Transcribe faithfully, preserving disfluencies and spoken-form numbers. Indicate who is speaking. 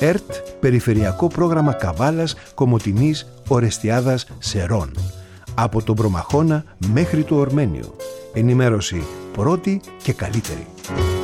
Speaker 1: ΕΡΤ, Περιφερειακό Πρόγραμμα Καβάλας, Κομοτηνής, Ορεστιάδας, Σερών. Από τον Προμαχώνα μέχρι το Ορμένιο. Ενημέρωση πρώτη και καλύτερη.